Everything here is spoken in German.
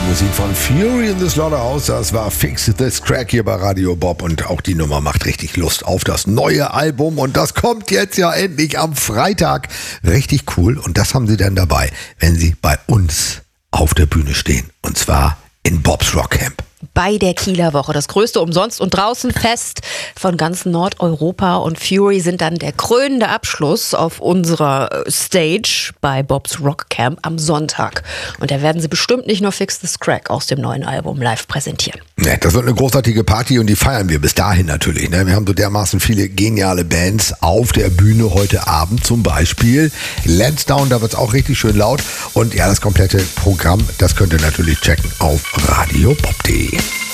Musik von Fury in the Slaughterhouse. Das war Fix This Crack hier bei Radio Bob. Und auch die Nummer macht richtig Lust auf das neue Album. Und das kommt jetzt ja endlich am Freitag. Richtig cool. Und das haben Sie dann dabei, wenn Sie bei uns auf der Bühne stehen. Und zwar in Bob's Rock Camp. Bei der Kieler Woche, das größte Umsonst- und Draußenfest von ganz Nordeuropa, und Fury sind dann der krönende Abschluss auf unserer Stage bei Bob's Rock Camp am Sonntag. Und da werden sie bestimmt nicht nur Fix This Crack aus dem neuen Album live präsentieren. Ja, das wird eine großartige Party und die feiern wir bis dahin natürlich. Ne? Wir haben so dermaßen viele geniale Bands auf der Bühne heute Abend, zum Beispiel Lansdowne, da wird es auch richtig schön laut. Und ja, das komplette Programm, das könnt ihr natürlich checken auf radiobob.de.